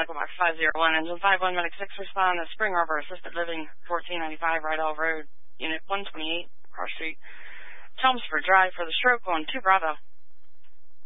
Medical Box 501, Engine 51, Medic 6, respond to Spring Arbor Assisted Living, 1495 Rydell Road, Unit 128, Cross Street, Chelmsford Drive for the stroke on 2 Bravo.